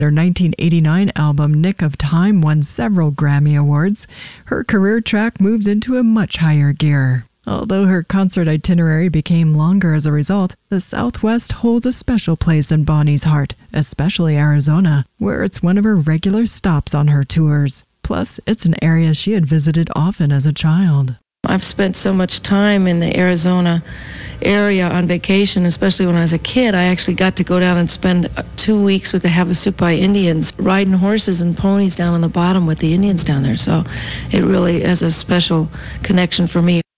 Her 1989 album Nick of Time won several Grammy Awards. Her career track moves into a much higher gear. Although her concert itinerary became longer as a result, the Southwest holds a special place in Bonnie's heart, especially Arizona, where it's one of her regular stops on her tours. Plus, it's an area she had visited often as a child. I've spent so much time in the Arizona area on vacation, especially when I was a kid. I actually got to go down and spend 2 weeks with the Havasupai Indians, riding horses and ponies down on the bottom with the Indians down there. So it really is a special connection for me.